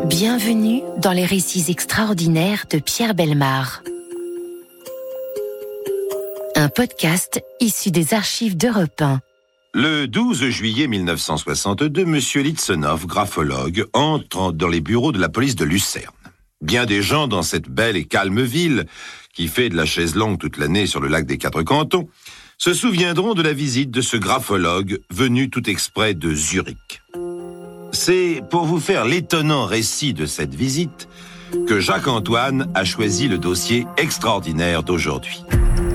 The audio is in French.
Bienvenue dans les récits extraordinaires de Pierre Bellemare. Un podcast issu des archives d'Europe 1. Le 12 juillet 1962, M. Litsenov, graphologue, entre dans les bureaux de la police de Lucerne. Bien des gens dans cette belle et calme ville, qui fait de la chaise longue toute l'année sur le lac des Quatre Cantons, se souviendront de la visite de ce graphologue venu tout exprès de Zurich. C'est pour vous faire l'étonnant récit de cette visite que Jacques-Antoine a choisi le dossier extraordinaire d'aujourd'hui.